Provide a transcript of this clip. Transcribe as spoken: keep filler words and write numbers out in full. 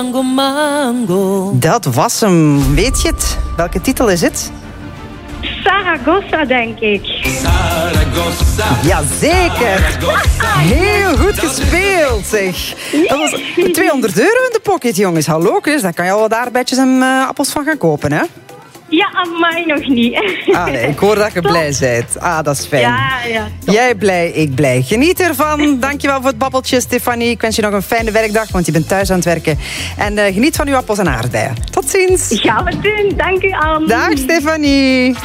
Mango, mango. Dat was hem. Weet je het? Welke titel is het? Zaragoza, denk ik. Zaragoza. Jazeker. Heel goed gespeeld, zeg. Dat was tweehonderd euro in de pocket, jongens. Hallo, Chris. Daar kan je al wat aardbeidjes en uh, appels van gaan kopen, hè? Ja, amai nog niet. Ah, nee, ik hoor dat je blij bent. Ah, dat is fijn. Ja, ja. Top. Jij blij, ik blij. Geniet ervan. Dankjewel voor het babbeltje, Stefanie. Ik wens je nog een fijne werkdag, want je bent thuis aan het werken. En uh, geniet van uw appels en aardbeien. Tot ziens. Gaan we doen. Dank u, Anne. Dag, Stefanie.